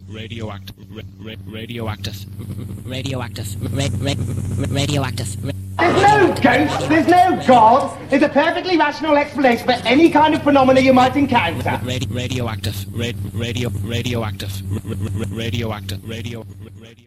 radioactive, radioactive, Radioactive. There's no ghost, there's no God. There's a perfectly rational explanation for any kind of phenomena you might encounter. radioactive, radioactive, radio.